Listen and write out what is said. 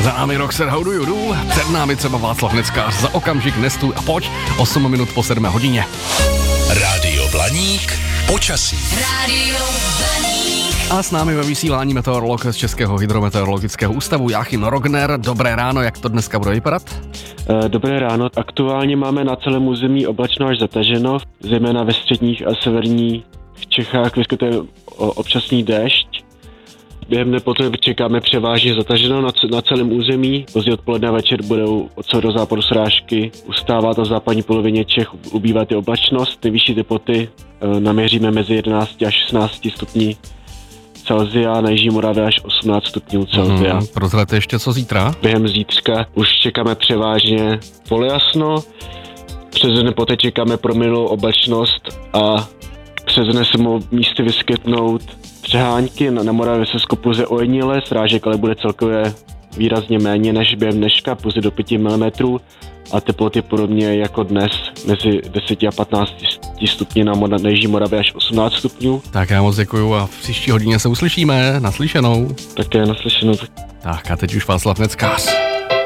Za námi Roxette How Do You Do, před námi třeba Václav Neckář, za okamžik Nestůj a pojď, 8 minut po 7 hodině. Rádio Blaník, počasí. Rádio Blaník. A s námi ve vysílání meteorolog z Českého hydrometeorologického ústavu Jáchym Rogner. Dobré ráno, jak to dneska bude vypadat? Dobré ráno. Aktuálně máme na celém území oblačno až zataženo, zejména ve středních a severních Čechách vyskytuje občasný déšť. Během dne potom čekáme převážně zataženo na celém území. Pozdě odpoledne večer budou od do západu srážky. Ustává to v západní polovině Čech, ubývá ty oblačnost. Nejvyšší teploty naměříme mezi 11 až 16 stupní Celsia, na jižní Moravě až 18 stupňů Celsia. Prozraďte ještě co zítra? Během zítřka už čekáme převážně polojasno. Přes den poté čekáme prominulou oblačnost a přes den se mohou místy vyskytnout přehánky. Na Moravě se skopuze ojediněle, srážek ale bude celkově výrazně méně než během dneška, pouze do 5 mm a teploty podobně jako dnes mezi 10 a 15 stupni na jižní Moravě až 18 stupňů. Tak já moc děkuju a v příští hodině se uslyšíme. Naslyšenou. Také naslyšenou. Tak a teď už Václav Neckář.